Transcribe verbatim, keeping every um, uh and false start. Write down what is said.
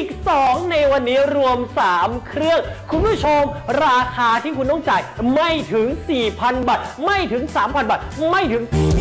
สองในวันนี้รวมสามเครื่องคุณผู้ชมราคาที่คุณต้องจ่ายไม่ถึง สี่พัน บาทไม่ถึง สามพัน บาทไม่ถึง